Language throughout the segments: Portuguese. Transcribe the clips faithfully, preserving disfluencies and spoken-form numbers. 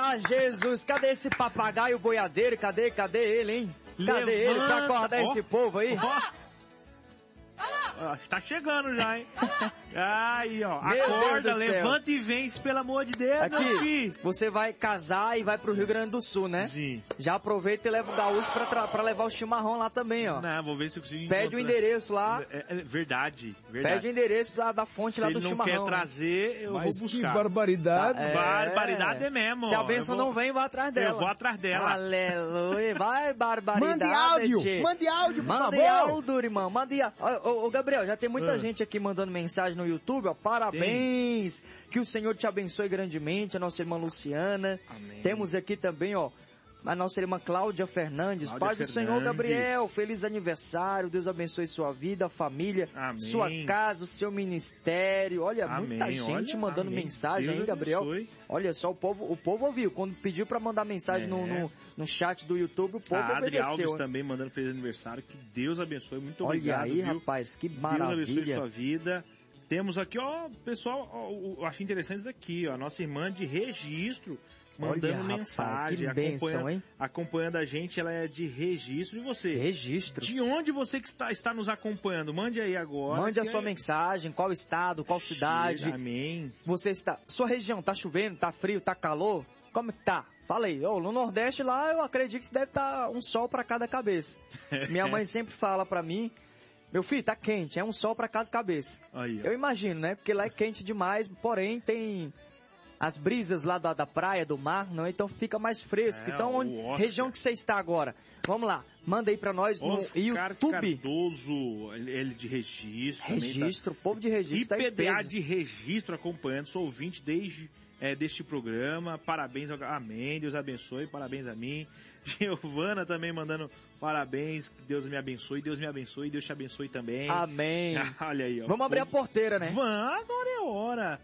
Eita Jesus, cadê esse papagaio boiadeiro? Cadê, cadê ele, hein? Cadê Levanta. ele pra acordar Oh. esse povo aí? Oh. Ah, tá chegando já, hein? Aí, ó. Meu Acorda, Deus do céu. levanta e vence, pelo amor de Deus, meu Aqui, filho. você vai casar e vai pro Rio Grande do Sul, né? Sim. Já aproveita e leva o gaúcho pra, tra- pra levar o chimarrão lá também, ó. Não, vou ver se eu consigo Pede o encontrar. endereço lá. É, é verdade, verdade. Pede o endereço da, da fonte Se lá ele do não chimarrão. quer trazer, eu Mas vou que buscar. barbaridade. É. Barbaridade é mesmo. Se a ó. benção Eu vou- não vem, vai atrás dela. Eu vou atrás dela. Aleluia. Vai, barbaridade. Mande áudio, tchê. mande áudio, por Mande favor. áudio, irmão. Mande áudio. Ô, ô, ô, Gabriel, já tem muita Ah. gente aqui mandando mensagem no YouTube, ó. Parabéns. Que o Senhor te abençoe grandemente. A nossa irmã Luciana. Amém. Temos aqui também, ó, a nossa irmã Cláudia Fernandes. Cláudia Pai do Senhor Fernandes. Gabriel, feliz aniversário. Deus abençoe sua vida, família, Amém. sua casa, o seu ministério. Olha, muita Amém. gente Olha, mandando amém. mensagem Deus aí, Gabriel. abençoe. Olha só, o povo, o povo ouviu. Quando pediu pra mandar mensagem É. no, no, no chat do YouTube, o povo A Adri obedeceu. Alves hein? também mandando feliz aniversário. Que Deus abençoe. Muito Olha obrigado, aí, viu? rapaz, que Deus abençoe maravilha. sua vida. Temos aqui, ó, pessoal, ó, eu achei interessante isso aqui, ó, a nossa irmã de registro mandando Olha, rapaz, mensagem, que bênção, acompanhando, hein? acompanhando a gente, ela é de registro. E você? Registro. De onde você que está, está nos acompanhando? Mande aí agora. Mande a que sua aí- mensagem, qual estado, qual cidade. Amém. Você está. Sua região tá chovendo, tá frio, tá calor? Como que tá? Fala aí. Ô, no Nordeste lá eu acredito que deve estar um sol pra cada cabeça. Minha mãe sempre fala pra mim, meu filho, tá quente, é um sol pra cada cabeça. Aí, ó. Eu imagino, né? Porque lá é quente demais, porém tem as brisas lá da, da praia, do mar, não? Então fica mais fresco. É, então, o onde, Oscar. região que você está agora? Vamos lá, manda aí pra nós no Oscar YouTube. Cardoso, ele ele de registro. também tá- Registro, povo de registro tá em I P D A peso. de registro acompanhando, sou ouvinte desde é, deste programa, parabéns, ao, amém, Deus abençoe, parabéns a mim. Giovana também mandando parabéns, que Deus me abençoe, Deus me abençoe, Deus te abençoe também. Amém. Olha aí, ó. Vamos abrir a porteira, né? Vamos, agora é hora.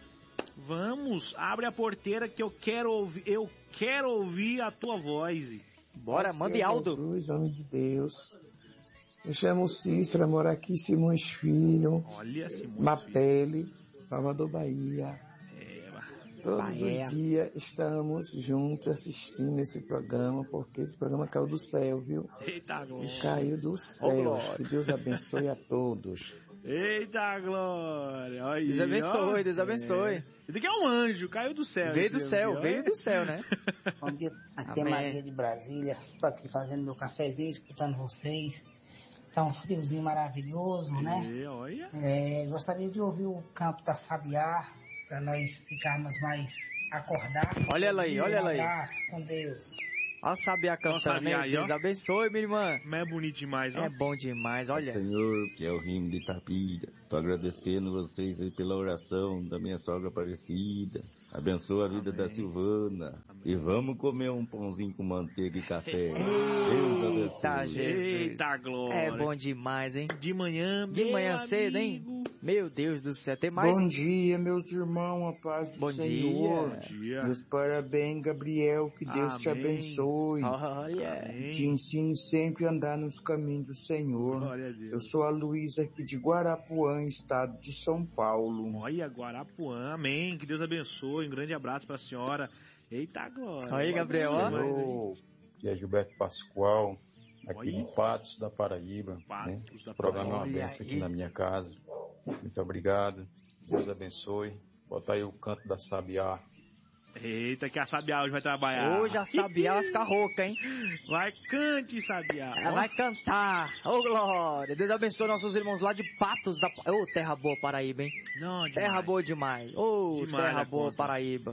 Vamos, abre a porteira que eu quero ouvir, eu quero ouvir a tua voz. Bora, mande áudio. Jesus, homem de Deus. Me chamo Cícera, moro aqui em Simões Filho, Olha, Simões Mapele, Salvador, Bahia. É, Todos Bahia. os dias estamos juntos assistindo esse programa, porque esse programa caiu do céu, viu? eita glória. Caiu do Ô, céu. glória. Que Deus abençoe a todos. Eita glória. Olha aí, Deus abençoe, ó. Deus abençoe. É. Esse aqui é um anjo, caiu do céu. Veio esse do céu, aqui, veio ó. do céu, né? Bom dia, aqui Amém. é Maria de Brasília, tô aqui fazendo meu cafezinho, escutando vocês. Tá um friozinho maravilhoso, né? É, olha. É, gostaria de ouvir o canto da Sabiá, para nós ficarmos mais acordados. Olha ela aí, olha ela aí. Um abraço, com Deus. Olha o Sabiá cantando, Sabiá né? aí, Deus ó. abençoe, minha irmã. Mas é bonito demais, ó. É bom demais, olha. Senhor, que é o Rimo de Itapira. Tô agradecendo vocês aí pela oração da minha sogra Aparecida. Abençoa a vida Amém. da Silvana. Amém. E vamos comer um pãozinho com manteiga e café. Deus Eita, abençoe. Jesus. Eita glória. É bom demais, hein? De manhã, De meu manhã cedo, amigo. hein? Meu Deus do céu, tem mais? Bom dia, meus irmãos, a paz do Bom Senhor. dia. Bom dia. Meus parabéns, Gabriel, que Deus te Amém. abençoe. Olha. Amém. Te ensine sempre a andar nos caminhos do Senhor. Glória a Deus. Eu sou a Luísa aqui de Guarapuã, estado de São Paulo. Olha, Guarapuã, amém. Que Deus abençoe. Um grande abraço pra senhora. Eita glória. Aí, Gabriel, ó. Alô, que é Gilberto Pascoal, aqui Olha. de Patos da Paraíba. Patos né? da O programa é uma Paraíba. benção aqui Olha na aí. minha casa. Muito obrigado. Deus abençoe. Bota aí o canto da Sabiá. Eita, que a Sabiá hoje vai trabalhar. Hoje a Sabiá vai ficar rouca, hein? Vai, cante, Sabiá. Ela Ó. vai cantar. Ô, glória. Deus abençoe nossos irmãos lá de Patos da... Ô, terra boa, Paraíba, hein? Não, demais. Terra boa demais. Ô, Demais terra da boa, conta. Paraíba.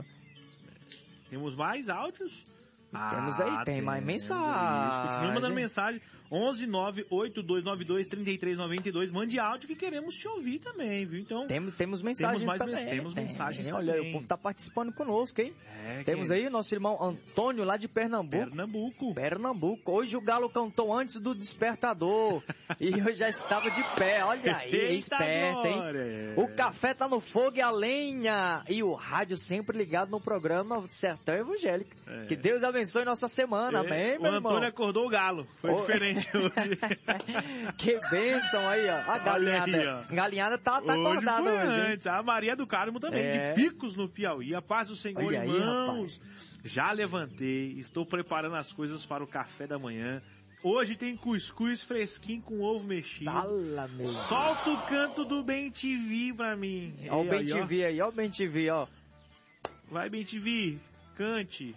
Temos mais áudios? Temos aí, tem mais mensagem. Isso. Continua mandando mensagem. onze nove oito dois nove dois três três nove dois. Mande áudio que queremos te ouvir também, viu? Então, Temos, temos mensagens mais também. mens- temos Tem. mensagens Olha, também. o povo tá participando conosco, hein? é, Temos quem- aí nosso irmão Antônio, lá de Pernambuco. Pernambuco. Pernambuco. Hoje o Galo cantou antes do despertador. E eu já estava de pé. Olha aí, Eita esperto, hein? glória. O café tá no fogo e a lenha. E o rádio sempre ligado no programa Sertão Evangélico. É. Que Deus abençoe nossa semana, amém, o meu irmão? Antônio acordou o galo. Foi Ô. diferente. gente hoje. Que bênção aí, ó. A galinhada. Olha aí, ó. Galinhada tá, tá Hoje acordada foi hoje, hein? antes. A Maria do Carmo também, É. de Picos no Piauí. A paz do Senhor, Olha aí, irmãos. Já levantei, estou preparando as coisas para o café da manhã. Hoje tem cuscuz fresquinho com ovo mexido. Fala, meu. Solta o canto do Bem T V pra mim. Ó o E Bem aí, T V aí, ó o Bem T V, ó. Vai, Bem T V, cante.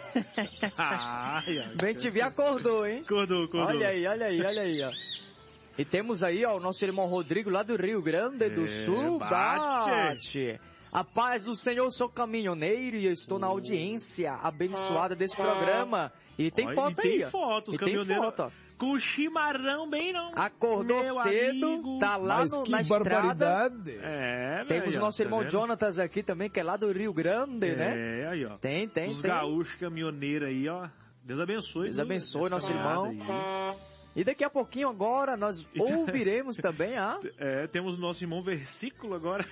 Ai, ai, Bem T V acordou, hein? Acordou, acordou. Olha aí, olha aí, olha aí, ó. E temos aí, ó, o nosso irmão Rodrigo lá do Rio Grande do É, Sul. bate. Bate. A paz do Senhor, sou caminhoneiro e eu estou na audiência abençoada desse programa. E tem Olha, foto e aí, tem ó. foto, os E tem caminhoneiros foto, ó. com o chimarrão bem não. Acordou Meu cedo, amigo. tá lá Mas no, que na estrada. barbaridade. É, Temos velho, o nosso tá irmão vendo? Jonatas aqui também, que é lá do Rio Grande, né? É, aí, ó. Tem, tem, Os tem. gaúchos caminhoneiros aí, ó. Deus abençoe. Deus viu, abençoe essa nosso caminhada irmão. aí. E daqui a pouquinho agora nós ouviremos também a... É, temos o nosso irmão versículo agora.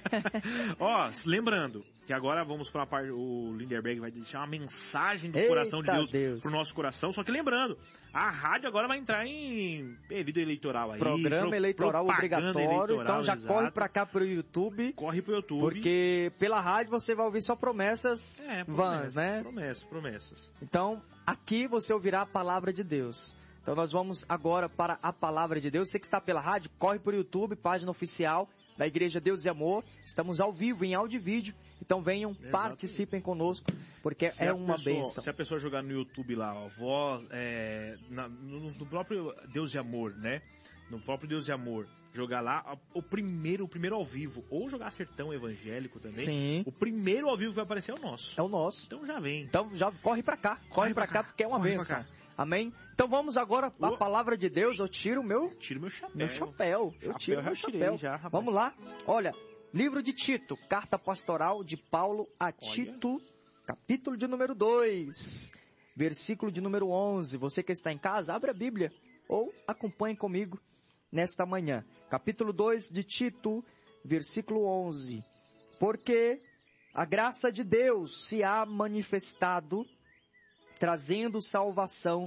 Ó, lembrando que agora vamos para a parte, o Linderberg vai deixar uma mensagem do Eita coração de Deus, Deus. pro nosso coração. Só que lembrando, a rádio agora vai entrar em vida eleitoral aí. Programa pro- eleitoral propaganda obrigatório, eleitoral, então já exato. corre pra cá pro YouTube, Corre pro YouTube. porque pela rádio você vai ouvir só promessas é, vãs, promessas, né? Promessas, promessas. Então, aqui você ouvirá a palavra de Deus. Então nós vamos agora para a palavra de Deus. Você que está pela rádio, corre pro YouTube, página oficial da Igreja Deus e Amor. Estamos ao vivo, em áudio e vídeo. Então venham, Exatamente. participem conosco, porque Se é a uma pessoa- bênção. Se a pessoa jogar no YouTube lá, ó, voz, é, na- no, no próprio Deus de Amor, né? No próprio Deus de Amor, jogar lá ó, o primeiro, o primeiro ao vivo, ou jogar Sertão Evangélico também. Sim, O primeiro ao vivo que vai aparecer é o nosso. é o nosso. Então já vem. Então já corre pra cá, corre, Corre pra pra cá, cá, porque é uma corre pra bênção. cá. Amém? Então vamos agora à Ô. palavra de Deus. Eu tiro o meu, Tira meu chapéu. meu chapéu. Eu Chapéu tiro eu meu já tirei chapéu. já, rapaz. Vamos lá. Olha, livro de Tito, carta pastoral de Paulo a Tito, capítulo de número dois, versículo de número onze. Você que está em casa, abre a Bíblia ou acompanhe comigo nesta manhã. Capítulo dois de Tito, versículo onze. Porque a graça de Deus se há manifestado, trazendo salvação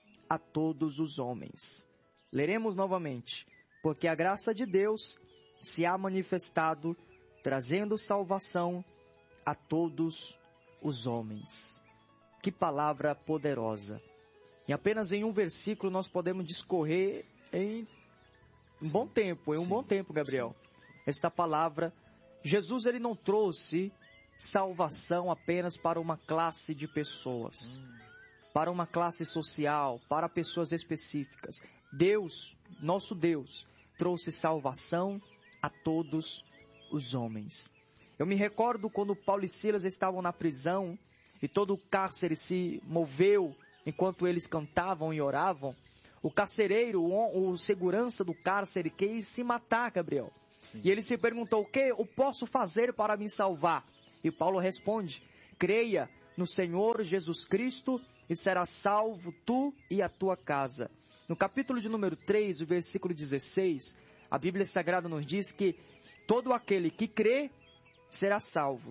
a todos os homens. Leremos novamente. Porque a graça de Deus se há manifestado, trazendo salvação a todos os homens. Que palavra poderosa. E apenas em um versículo nós podemos discorrer em um bom tempo, em um Sim. bom tempo, Gabriel. Esta palavra, Jesus ele não trouxe salvação apenas para uma classe de pessoas, para uma classe social, para pessoas específicas. Deus, nosso Deus, trouxe salvação a todos os homens. Eu me recordo quando Paulo e Silas estavam na prisão e todo o cárcere se moveu enquanto eles cantavam e oravam. O carcereiro, o, o segurança do cárcere, quis se matar, Gabriel. Sim. E ele se perguntou, o que eu posso fazer para me salvar? E Paulo responde, creia no Senhor Jesus Cristo e serás salvo tu e a tua casa. No capítulo de número três, o versículo dezesseis, a Bíblia Sagrada nos diz que todo aquele que crê será salvo.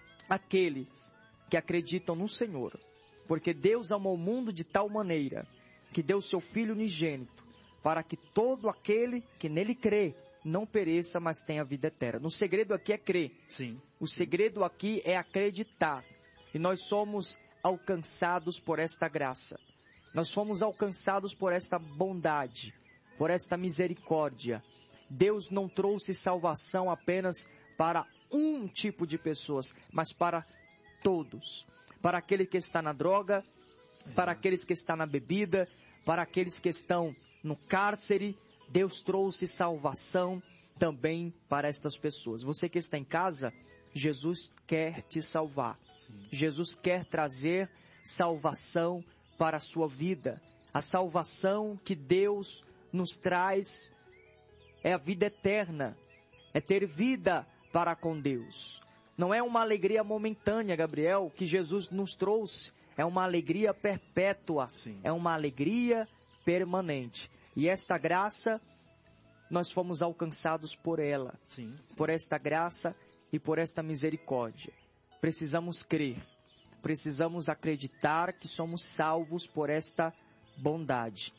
Aqueles que acreditam no Senhor. Porque Deus amou o mundo de tal maneira que deu seu Filho unigênito para que todo aquele que nele crê não pereça, mas tenha vida eterna. O segredo aqui é crer. Sim. O segredo aqui é acreditar. E nós somos alcançados por esta graça. Nós fomos alcançados por esta bondade, por esta misericórdia. Deus não trouxe salvação apenas para um tipo de pessoas, mas para todos. Para aquele que está na droga, para aqueles que estão na bebida, para aqueles que estão no cárcere, Deus trouxe salvação também para estas pessoas. Você que está em casa, Jesus quer te salvar. Sim. Jesus quer trazer salvação para a sua vida. A salvação que Deus nos traz é a vida eterna, é ter vida para com Deus. Não é uma alegria momentânea, Gabriel, que Jesus nos trouxe. É uma alegria perpétua. Sim. É uma alegria permanente. E esta graça, nós fomos alcançados por ela. Sim. Por esta graça e por esta misericórdia. Precisamos crer. Precisamos acreditar que somos salvos por esta bondade.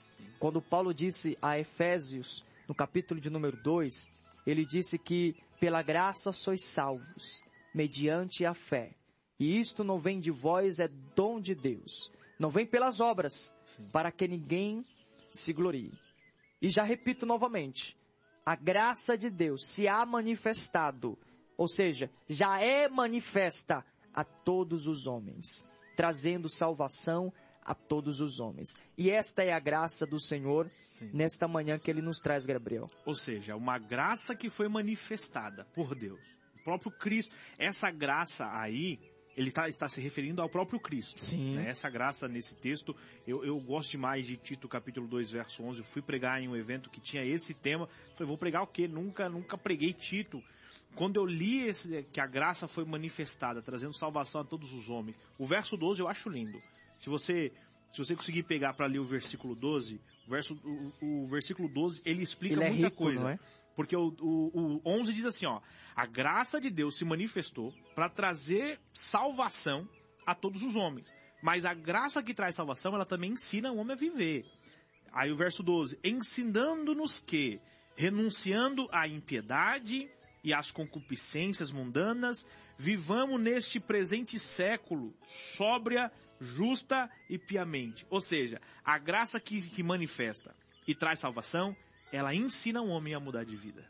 quando Paulo disse a Efésios, no capítulo de número dois, ele disse que pela graça sois salvos, mediante a fé. E isto não vem de vós, é dom de Deus. Não vem pelas obras, Sim. para que ninguém se glorie. E já repito novamente, a graça de Deus se há manifestado, ou seja, já é manifesta a todos os homens, trazendo salvação a todos os homens. E esta é a graça do Senhor, Sim. nesta manhã que Ele nos traz, Gabriel. Ou seja, uma graça que foi manifestada por Deus. O próprio Cristo. Essa graça aí, ele tá, está se referindo ao próprio Cristo. Sim. Né? Essa graça nesse texto, eu, eu gosto demais de Tito capítulo dois, verso onze. Eu fui pregar em um evento que tinha esse tema. Falei, vou pregar o quê? Nunca, nunca preguei Tito. Quando eu li esse, que a graça foi manifestada, trazendo salvação a todos os homens, o verso doze eu acho lindo. Se você, se você conseguir pegar para ler o versículo doze, o, verso, o, o versículo doze, ele explica ele muita é rico, coisa. Não é? Porque o, o, o onze diz assim, ó, a graça de Deus se manifestou para trazer salvação a todos os homens. Mas a graça que traz salvação, ela também ensina o homem a viver. Aí o verso doze, ensinando-nos que, renunciando à impiedade e às concupiscências mundanas, vivamos neste presente século sóbria, justa e piamente. Ou seja, a graça que, que manifesta e traz salvação, ela ensina o homem a mudar de vida.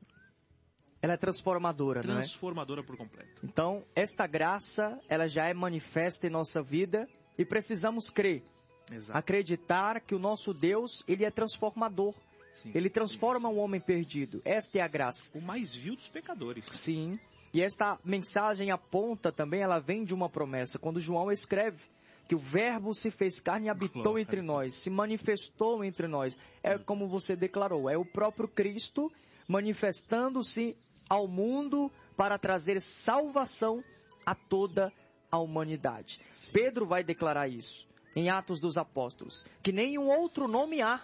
Ela é transformadora, não é? Transformadora por completo. Então, esta graça, ela já é manifesta em nossa vida e precisamos crer. Exato. Acreditar que o nosso Deus, ele é transformador. Sim, ele transforma sim, sim. o homem perdido. Esta é a graça. O mais vil dos pecadores. Sim. E esta mensagem aponta também, ela vem de uma promessa. Quando João escreve que o verbo se fez carne e habitou Glória. entre nós, se manifestou entre nós. É como você declarou, é o próprio Cristo manifestando-se ao mundo para trazer salvação a toda a humanidade. Sim. Pedro vai declarar isso em Atos dos Apóstolos, que nenhum outro nome há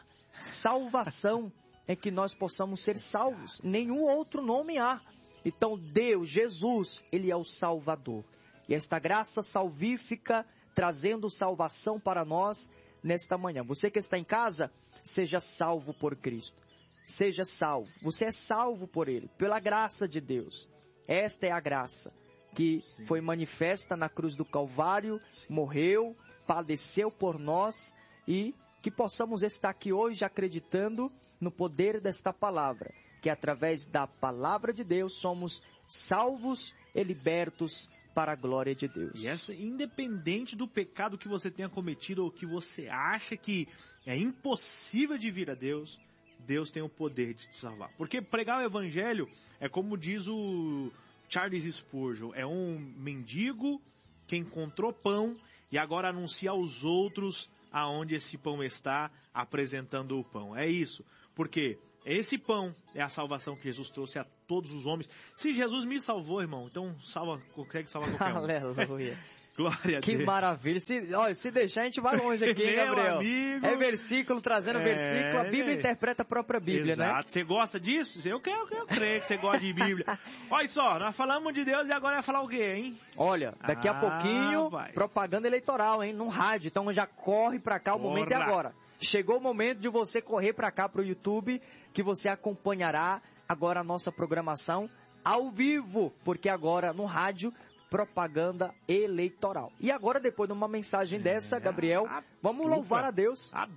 salvação é que nós possamos ser salvos. Nenhum outro nome há. Então Deus, Jesus, Ele é o Salvador. E esta graça salvífica trazendo salvação para nós nesta manhã. Você que está em casa, seja salvo por Cristo. Seja salvo. Você é salvo por Ele, pela graça de Deus. Esta é a graça que Sim. foi manifesta na cruz do Calvário, Sim. morreu, padeceu por nós e que possamos estar aqui hoje acreditando no poder desta palavra, que através da palavra de Deus somos salvos e libertos para a glória de Deus. E essa, independente do pecado que você tenha cometido ou que você acha que é impossível de vir a Deus, Deus tem o poder de te salvar. Porque pregar o evangelho é como diz o Charles Spurgeon, é um mendigo que encontrou pão e agora anuncia aos outros aonde esse pão está, apresentando o pão. É isso. Porque esse pão é a salvação que Jesus trouxe a todos os homens. Se Jesus me salvou, irmão, então salva, consegue salvar qualquer um. Aleluia. Glória a que Deus. Que maravilha. Se, olha, se deixar, a gente vai longe aqui, hein, Gabriel? Amigo. É versículo trazendo é, versículo. A Bíblia é. interpreta a própria Bíblia, Exato. né? Exato. Você gosta disso? Eu, eu, eu creio que você gosta de Bíblia. Olha só, nós falamos de Deus e agora vai falar o quê, hein? Olha, daqui a ah, pouquinho, vai. propaganda eleitoral, hein? No rádio. Então já corre pra cá, o Porra. momento é agora. Chegou o momento de você correr pra cá pro YouTube, que você acompanhará agora a nossa programação ao vivo, porque agora no rádio, propaganda eleitoral. E agora, depois de uma mensagem é, dessa, Gabriel, vamos louvar a Deus.